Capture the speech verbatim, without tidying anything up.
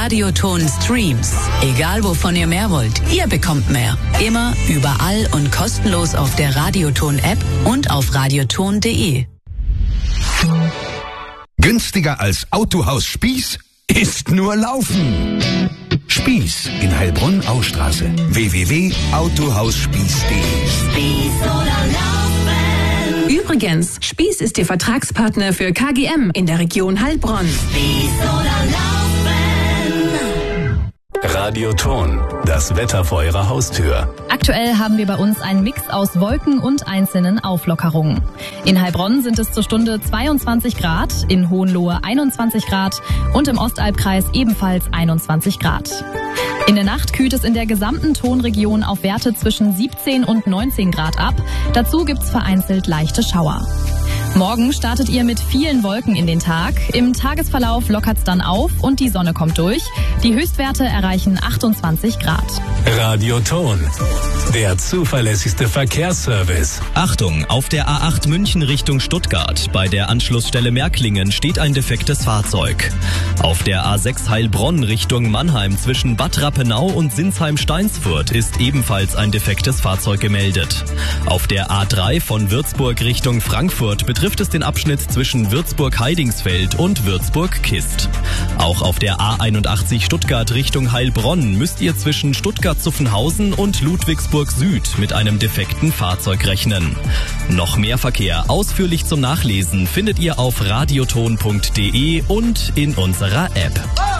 Radioton Streams. Egal wovon ihr mehr wollt, ihr bekommt mehr. Immer, überall und kostenlos auf der Radioton-App und auf radioton punkt de. Günstiger als Autohaus Spieß ist nur Laufen. Spieß in Heilbronn-Austraße. w w w punkt autohausspieß punkt de. Spieß oder Laufen. Übrigens, Spieß ist Ihr Vertragspartner für K G M in der Region Heilbronn. Spieß oder Laufen. Radioton, das Wetter vor Ihrer Haustür. Aktuell haben wir bei uns einen Mix aus Wolken und einzelnen Auflockerungen. In Heilbronn sind es zur Stunde zweiundzwanzig Grad, in Hohenlohe einundzwanzig Grad und im Ostalbkreis ebenfalls einundzwanzig Grad. In der Nacht kühlt es in der gesamten Tonregion auf Werte zwischen siebzehn und neunzehn Grad ab. Dazu gibt's vereinzelt leichte Schauer. Morgen startet ihr mit vielen Wolken in den Tag. Im Tagesverlauf lockert's dann auf und die Sonne kommt durch. Die Höchstwerte erreichen achtundzwanzig Grad. Radioton, der zuverlässigste Verkehrsservice. Achtung, auf der A acht München Richtung Stuttgart. Bei der Anschlussstelle Märklingen steht ein defektes Fahrzeug. Auf der A sechs Heilbronn Richtung Mannheim zwischen Bad Rappenau und Sinsheim-Steinsfurt ist ebenfalls ein defektes Fahrzeug gemeldet. Auf der A drei von Würzburg Richtung Frankfurt betrifft trifft es den Abschnitt zwischen Würzburg-Heidingsfeld und Würzburg-Kist. Auch auf der A einundachtzig Stuttgart Richtung Heilbronn müsst ihr zwischen Stuttgart-Zuffenhausen und Ludwigsburg Süd mit einem defekten Fahrzeug rechnen. Noch mehr Verkehr ausführlich zum Nachlesen findet ihr auf radioton punkt de und in unserer App.